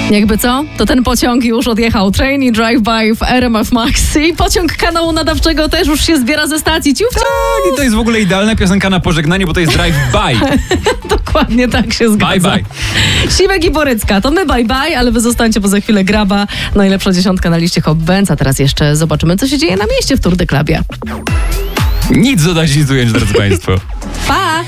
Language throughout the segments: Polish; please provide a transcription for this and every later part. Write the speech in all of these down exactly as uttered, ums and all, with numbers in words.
Jakby co, to ten pociąg już odjechał. Train i Drive-By w R M F Max i pociąg kanału nadawczego też już się zbiera ze stacji. Ciuf, ciuf. Tak, i to jest w ogóle idealna piosenka na pożegnanie, bo to jest Drive-By. Dokładnie tak się zgadza. Bye, bye. Siwek i Borycka, to my bye bye, ale wy zostańcie, bo za chwilę Graba. Najlepsza dziesiątka na liście Hot Bands, a teraz jeszcze zobaczymy, co się dzieje na mieście w Tour de Clubie. Nic dodać, nic ująć, drodzy Państwo. Pa!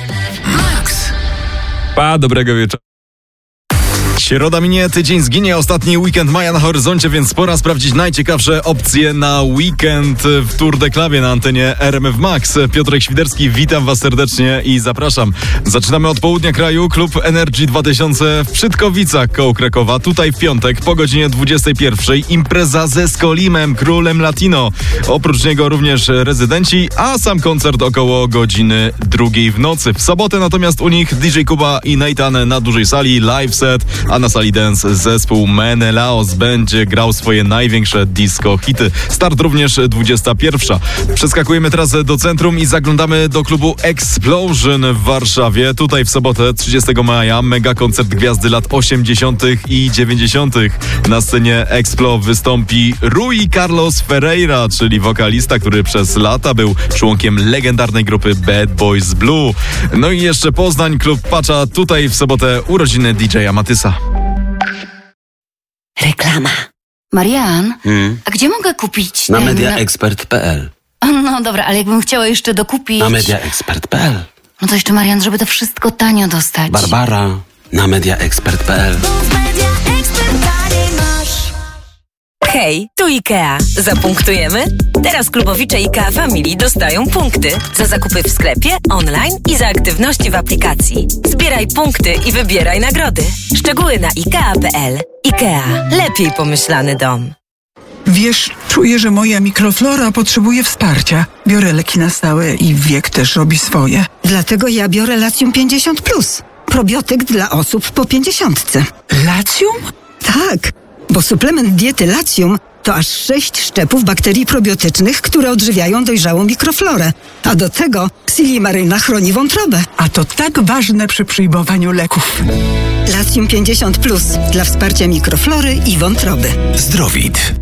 Pa, dobrego wieczoru. Środa minie, tydzień zginie, ostatni weekend maja na horyzoncie, więc pora sprawdzić najciekawsze opcje na weekend w Tour de Clubie na antenie R M F Max. Piotrek Świderski, witam Was serdecznie i zapraszam. Zaczynamy od południa kraju. Klub Energy dwa tysiące w Przytkowicach koło Krakowa. Tutaj w piątek po godzinie dwudziestej pierwszej impreza ze Skolimem, królem Latino. Oprócz niego również rezydenci, a sam koncert około godziny drugiej w nocy. W sobotę natomiast u nich D J Kuba i Nathan na dużej sali, live set, a na sali dance zespół Menelaos będzie grał swoje największe disco hity. Start również dwudziesta pierwsza. Przeskakujemy teraz do centrum i zaglądamy do klubu Explosion w Warszawie. Tutaj w sobotę trzydziestego maja mega koncert gwiazdy lat osiemdziesiątych i dziewięćdziesiątych. Na scenie Explo wystąpi Rui Carlos Ferreira, czyli wokalista, który przez lata był członkiem legendarnej grupy Bad Boys Blue. No i jeszcze Poznań, klub Pacza. Tutaj w sobotę urodziny D J Matysa. Reklama. Marian, Hmm? a gdzie mogę kupić Na ten... mediaexpert kropka p l. No dobra, ale jakbym chciała jeszcze dokupić... Na mediaexpert kropka p l. No to jeszcze, Marian, żeby to wszystko tanio dostać. Barbara. Na mediaexpert kropka p l. Hej, tu IKEA. Zapunktujemy? Teraz klubowicze IKEA Family dostają punkty za zakupy w sklepie, online i za aktywności w aplikacji. Zbieraj punkty i wybieraj nagrody. Szczegóły na ikea kropka p l. IKEA. Lepiej pomyślany dom. Wiesz, czuję, że moja mikroflora potrzebuje wsparcia. Biorę leki na stałe i wiek też robi swoje. Dlatego ja biorę Latium pięćdziesiąt plus. Probiotyk dla osób po pięćdziesiątce. Latium? Tak, bo suplement diety Latium to aż sześć szczepów bakterii probiotycznych, które odżywiają dojrzałą mikroflorę. A do tego Silimaryna chroni wątrobę. A to tak ważne przy przyjmowaniu leków. Latium pięćdziesiąt plus dla wsparcia mikroflory i wątroby. Zdrowit.